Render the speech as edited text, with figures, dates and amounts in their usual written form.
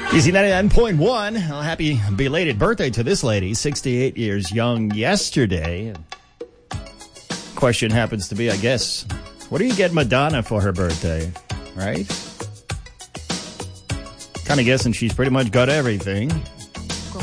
Easy 99.1. Well, happy belated birthday to this lady, 68 years young yesterday. Question happens to be, I guess, what do you get Madonna for her birthday, right? Kind of guessing she's pretty much got everything.